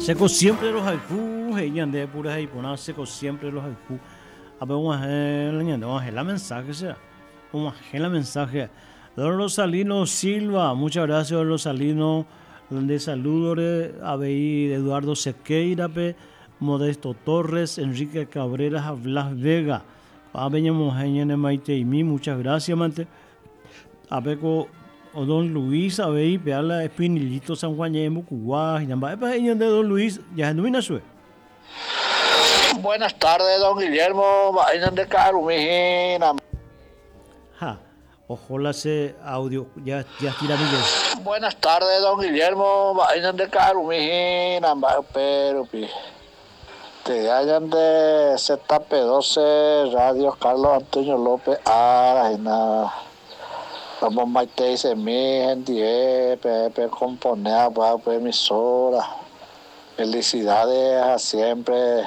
Seco siempre los haiku, ella de pura haipona, seco siempre los haiku. A ver, vamos a la mensaje, sea. Vamos a la mensaje. Don Rosalino Silva, muchas gracias, don Rosalino. Donde saludo a ver Eduardo Sequeira, Modesto Torres, Enrique Cabrera, Blas Vega. A ver, Maite y mí, muchas gracias, Mante. A ver, o don Luis, a ver, peala Espinillito San Juan, ya en Bucuá, y nada más. De don Luis, ya no vino a su. Buenas tardes, don Guillermo. Vayan de Carumijina. Ja, ojalá ese audio, ya tira Miguel. Buenas tardes, don Guillermo. Vayan de Carumijina, pero te hayan de ZP12 Radio Carlos Antonio López Arajena. Vamos Maite y Semí, gente, Pepe componer, pues emisora. Felicidades a siempre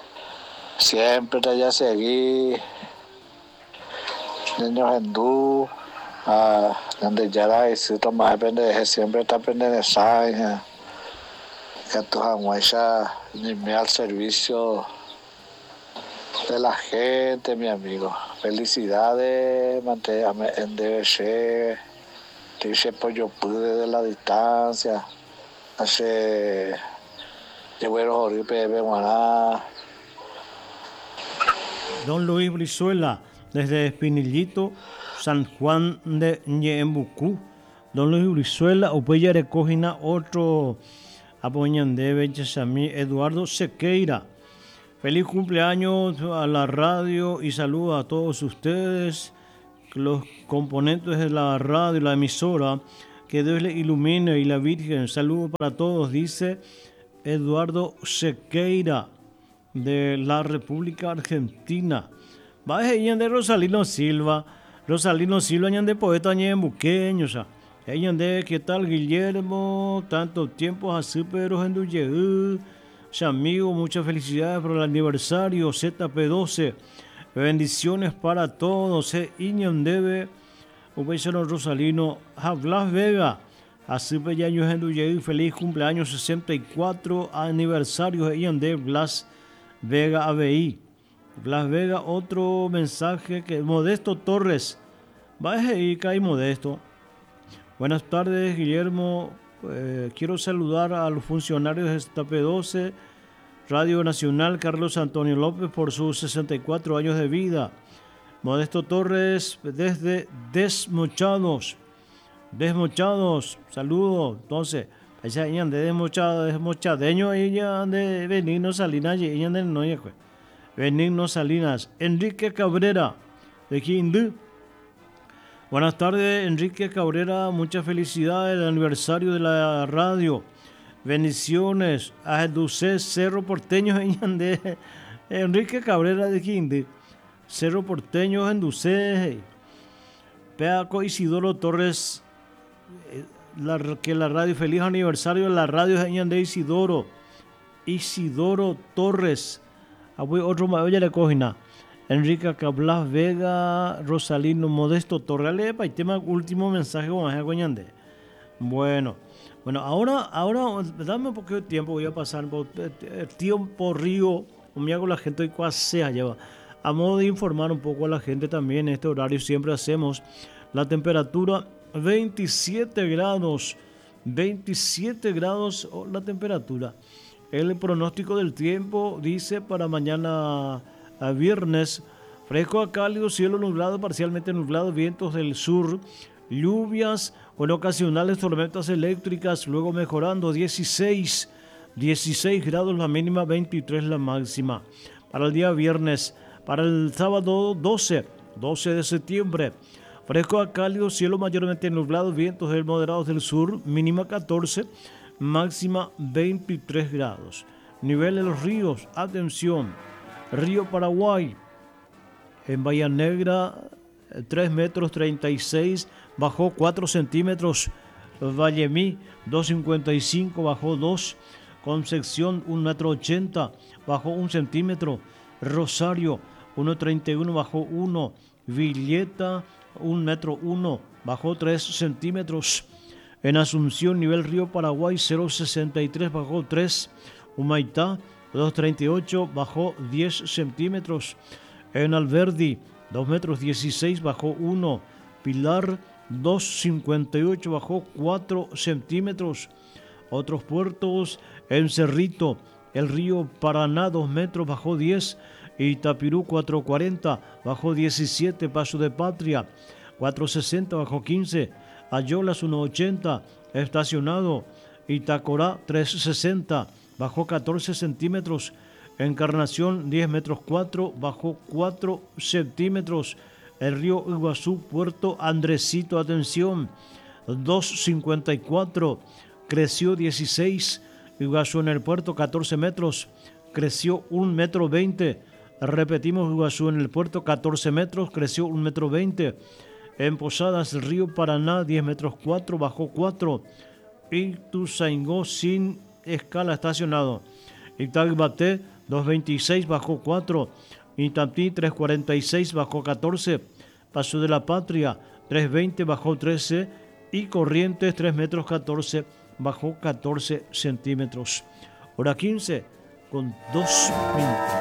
te haya seguido. Niños hindú, donde ya la visita más depende, siempre está pendiente de esa. Que tu jamuecha ni me al servicio de la gente, mi amigo. Felicidades, manténgame en DBC. Te hice pollo pude de la distancia. Hace llevo los oripe de Guaná. Don Luis Brizuela, desde Espinillito, San Juan de Ñembucú. Don Luis Brizuela, Upeya recogina otro apoyan de Bechesami, Eduardo Sequeira. Feliz cumpleaños a la radio y saludos a todos ustedes, los componentes de la radio y la emisora. Que Dios le ilumine y la Virgen. Saludos para todos, dice Eduardo Sequeira, de la República Argentina. Baje de Rosalino Silva. Rosalino Silva, de poeta en buqueño, de ¿qué tal, Guillermo? Tanto tiempo así, pero en Duyeú. Amigo, muchas felicidades por el aniversario ZP12. Bendiciones para todos. Debe. Un beso Rosalino. Blas Vega. Así años en Duyeú. Feliz cumpleaños 64 aniversario de Blas Vega ABI. Blas Vega, otro mensaje que Modesto Torres. Baje y cae Modesto. Buenas tardes, Guillermo. Quiero saludar a los funcionarios de ZP12 Radio Nacional Carlos Antonio López por sus 64 años de vida. Modesto Torres desde Desmochados. Saludos. Entonces, ella de desmochadeño, ella de Benigno Salinas, y ella de Noya. Benigno Salinas. Enrique Cabrera de Quindú. Buenas tardes, Enrique Cabrera. Muchas felicidades del aniversario de la radio. Bendiciones a Dulce Cerro Porteño de Enrique Cabrera de Quindú. Cerro Porteño en Dulce. Peaco Isidoro Torres. Que la radio, feliz aniversario de la radio de Isidoro Torres. Otro mayoría de cojina. Enrique Cablas Vega, Rosalino Modesto Torres. Y tema último mensaje con Goñande. Bueno, ahora dame un poquito de tiempo, voy a pasar por tiempo río, me hago la gente hoy cuasi sea lleva. A modo de informar un poco a la gente también, en este horario siempre hacemos la temperatura 27 grados la temperatura. El pronóstico del tiempo dice para mañana a viernes, fresco a cálido, cielo nublado, parcialmente nublado, vientos del sur, lluvias con ocasionales tormentas eléctricas, luego mejorando 16 grados la mínima, 23 la máxima. Para el día viernes, para el sábado 12 de septiembre, fresco a cálido, cielo mayormente nublado, vientos del moderados del sur, mínima 14, máxima 23 grados. Nivel de los ríos, atención, Río Paraguay, en Bahía Negra, 3 metros 36, bajó 4 centímetros. Vallemí, 2,55, bajó 2. Concepción, 1 metro 80, bajó 1 centímetro. Rosario, 1,31, bajó 1. Villeta, 1 metro 1, bajó 3 centímetros. En Asunción, nivel Río Paraguay, 0,63, bajó 3. Humaitá 2.38, bajó 10 centímetros. En Alberdi 2 metros 16, bajó 1. Pilar 2.58, bajó 4 centímetros. Otros puertos: en Cerrito, el río Paraná 2 metros, bajó 10. Itapirú 4.40, bajó 17. Paso de Patria 4.60, bajó 15. Ayolas 1.80, estacionado. Itacorá 3.60, bajó 14 centímetros. Encarnación 10 metros 4, bajó 4 centímetros. El río Iguazú, puerto Andresito, atención, 2.54, creció 16. Iguazú en el puerto 14 metros, creció 1 metro 20. Repetimos, Iguazú en el puerto 14 metros, creció 1 metro 20. En Posadas, el río Paraná 10 metros 4, bajó 4. Ituzaingó sin escala, estacionado. Itaguaté 2.26, bajó 4. Itatí 3.46, bajó 14. Paso de la Patria 3.20, bajó 13. Y Corrientes 3 metros 14, bajó 14 centímetros. Hora 15 con 2 minutos.